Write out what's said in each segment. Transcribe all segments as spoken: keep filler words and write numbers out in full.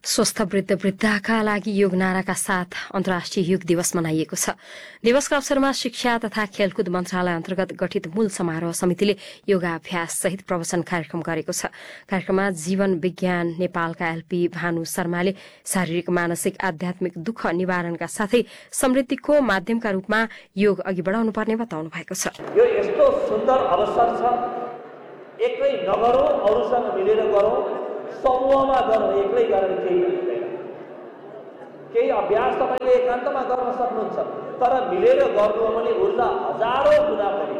स्वस्थ वृद्ध वृद्धाका लागि योग नाराका साथ अन्तर्राष्ट्रिय योग दिवस मनाइएको छ। दिवसका अवसरमा शिक्षा तथा खेलकुद मन्त्रालय अन्तर्गत गठित मूल समारोह समितिले योगाभ्यास सहित प्रवचन कार्यक्रम गरेको छ। कार्यक्रममा जीवन विज्ञान नेपालका एलपी भानु शर्माले शारीरिक मानसिक आध्यात्मिक दुःख निवारणका साथै समृद्धिको माध्यमका रूपमा योग अघि बढाउनु पर्ने बताउनु भएको छ। यो यस्तो सुन्दर अवसर छ, एक्लै नगरौँ, अरूसँग मिलेर गरौँ, समूहमा गरौँ, एक्लै गरेर केही हुँदैन। केही अभ्यास तपाईँले एकान्तमा गर्न सक्नुहुन्छ, तर मिलेर गर्नु हो भने ऊर्जा हजारौँ गुणा बढी।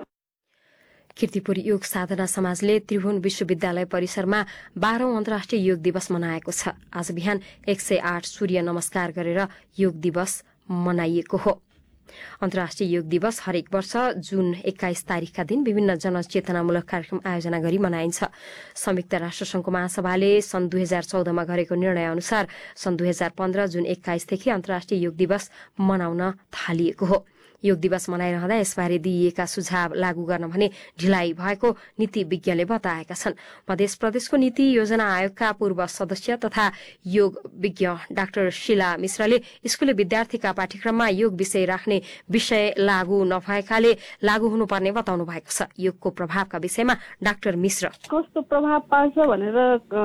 कीर्तिपुर योग साधना समाजले त्रिभुवन विश्वविद्यालय परिसरमा बाह्रौं अन्तर्राष्ट्रिय योग दिवस मनाएको छ। आज बिहान एक सय आठ सूर्य नमस्कार गरेर योग दिवस मनाइएको हो। अन्तर्राष्ट्रिय योग दिवस हरेक वर्ष जुन एक्काइस तारिकका दिन विभिन्न जनचेतनामूलक कार्यक्रम आयोजना गरी मनाइन्छ। संयुक्त राष्ट्रसंघको महासभाले सन् दुई हजार चौधमा गरेको निर्णय अनुसार सन् दुई हजार पन्ध्र जुन एक्काइसदेखि अन्तर्राष्ट्रिय योग दिवस मनाउन थालिएको हो। योग दिवस मनाइरहँदा यसबारे दिइएका सुझाव लागू गर्न भने ढिलाइ भएको नीति विज्ञले बताएका छन्। मध्य प्रदेशको नीति योजना आयोगका पूर्व सदस्य तथा योग विज्ञ डाक्टर शीला मिश्रले स्कूली विद्यार्थीका पाठ्यक्रममा योग विषय राख्ने विषय लागू नभएकाले लागू हुनुपर्ने बताउनु भएको छ। योगको प्रभावका विषयमा डाक्टर मिश्र कस्तो प्रभाव पार्छ भनेर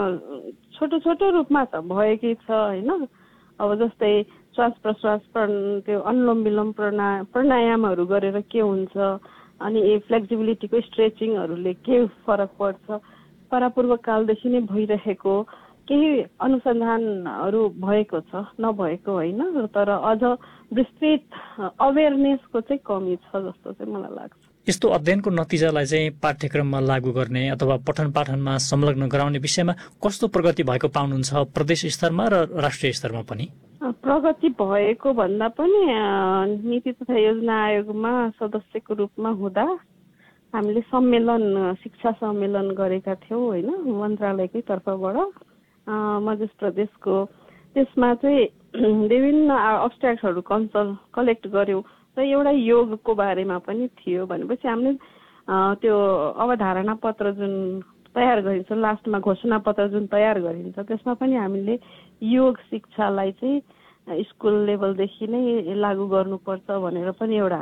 छोटो छोटो रूपमा त भएकै छ हैन। अब जस्तै श्वास प्रश्वास त्यो अनुलोम विलोम प्राणायामहरू गरेर के हुन्छ, अनि फ्लेक्सिबिलिटीको स्ट्रेचिङहरूले के फरक पर्छ, परापूर्व कालदेखि नै भइरहेको केही अनुसन्धानहरू भएको छ, नभएको होइन, तर अझ विस्तृत अवेरनेसको चाहिँ कमी छ जस्तो चाहिँ मलाई लाग्छ। यस्तो अध्ययनको नतिजालाई चाहिँ पाठ्यक्रममा लागू गर्ने अथवा पठन पाठनमा संलग्न गराउने विषयमा कस्तो प्रगति भएको पाउनुहुन्छ प्रदेश स्तरमा र राष्ट्रिय स्तरमा पनि? प्रगति भएको भन्दा पनि नीति तथा योजना आयोगमा सदस्यको रूपमा हुँदा हामीले सम्मेलन शिक्षा सम्मेलन गरेका थियौँ होइन, मन्त्रालयकै तर्फबाट मध्य प्रदेशको। त्यसमा चाहिँ विभिन्न अब्स्ट्र्याक्टहरू कन्सल्ट कलेक्ट गर्यौँ र एउटा योगको बारेमा पनि थियो। भनेपछि हामीले त्यो अवधारणा पत्र जुन तयार गरिन्छ, लास्टमा घोषणा पत्र जुन तयार गरिन्छ, त्यसमा पनि हामीले योग शिक्षालाई चाहिँ स्कुल लेभलदेखि नै लागू गर्नुपर्छ भनेर पनि एउटा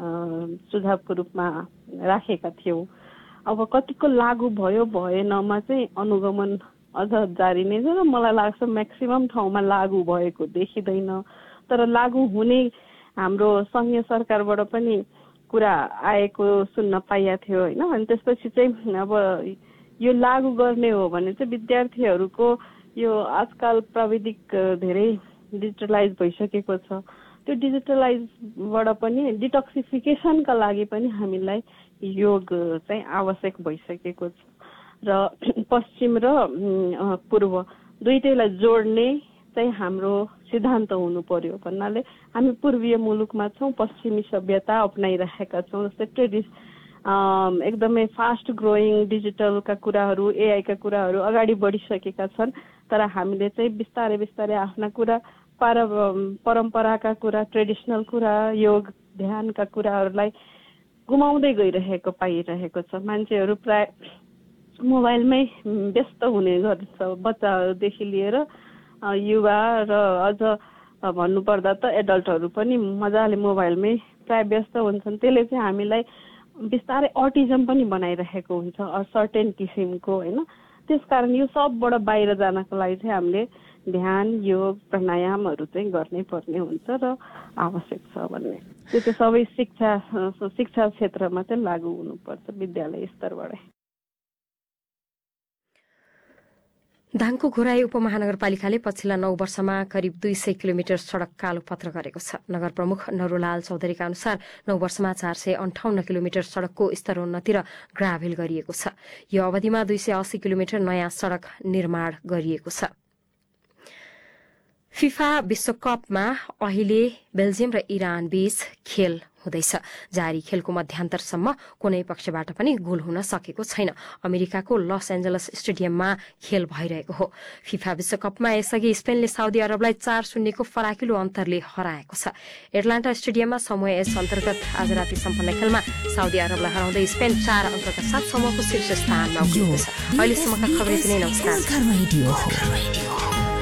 सुझावको रूपमा राखेका थियौँ। अब कतिको लागू भयो भएनमा चाहिँ अनुगमन अझ जारी नै छ र मलाई लाग्छ म्याक्सिमम ठाउँमा लागू भएको देखिँदैन। तर लागू हुने हाम्रो सङ्घीय सरकारबाट पनि कुरा आएको सुन्न पाइएको थियो होइन। अनि त्यसपछि चाहिँ अब यो लागू गर्ने हो भने चाहिँ विद्यार्थीहरूको यो आजकल प्राविधिक धेरै डिजिटलाइज भइसकेको छ, त्यो डिजिटलाइजबाट पनि डिटक्सिफिकेसनका लागि पनि हामीलाई योग चाहिँ आवश्यक भइसकेको छ। र पश्चिम र पूर्व दुईटैलाई जोड्ने चाहिँ हाम्रो सिद्धान्त हुनु पर्यो भन्नाले हामी पूर्वीय मुलुकमा छौँ, पश्चिमी सभ्यता अप्नाइरहेका छौँ। जस्तै ट्रेडिस एकदमै फास्ट ग्रोइङ डिजिटलका कुराहरू, एआईका कुराहरू अगाडि बढिसकेका छन्, तर हामीले चाहिँ बिस्तारै बिस्तारै आफ्ना कुरा पार परम्पराका कुरा, ट्रेडिसनल कुरा, योग ध्यानका कुराहरूलाई गुमाउँदै गइरहेको पाइरहेको छ। मान्छेहरू प्राय मोबाइलमै व्यस्त हुने गर्छ, बच्चादेखि लिएर युवा र अझ भन्नुपर्दा त एडल्टहरू पनि मजाले मोबाइलमै प्राय व्यस्त हुन्छन्। त्यसले चाहिँ हामीलाई बिस्तारै अटिजम पनि बनाइरहेको हुन्छ सर्टेन किसिमको होइन। त्यसकारण यो सबबाट बाहिर जानको लागि चाहिँ हामीले ध्यान, योग, प्राणायामहरू चाहिँ गर्नै पर्ने हुन्छ र आवश्यक छ भन्ने। त्यो चाहिँ सबै शिक्षा शिक्षा क्षेत्रमा चाहिँ लागू हुनुपर्छ विद्यालय स्तरबाटै। दाङको घोराई उपमहानगरपालिकाले पछिल्ला नौ वर्षमा करिब दुई सय किलोमिटर सड़क कालोपत्र गरेको छ। नगर प्रमुख नरुलाल चौधरीका अनुसार नौ वर्षमा चार सय अन्ठाउन्न किलोमिटर सड़कको स्तरोन्नति र ग्राभेल गरिएको छ। यो अवधिमा दुई सय अस्सी किलोमिटर नयाँ सड़क निर्माण गरिएको छ। फिफा विश्वकपमा अहिले बेल्जियम र इरान बीच खेल हुँदैछ। जारी खेलको मध्यान्तरसम्म कुनै पक्षबाट पनि गोल हुन सकेको छैन। अमेरिकाको लस एन्जलस स्टेडियममा खेल भइरहेको हो। फिफा विश्वकपमा यसअघि स्पेनले साउदी अरबलाई चार शून्यको फराकिलो अन्तरले हराएको छ। एटलान्टा स्टेडियममा समूह एस अन्तर्गत आज राति सम्पन्न खेलमा साउदी अरबलाई हराउँदै स्पेन चार अङ्कका साथ समूहको शीर्ष स्थानमा उक्लिएको छ। अहिलेसम्मका खबर यति नै। नमस्कार।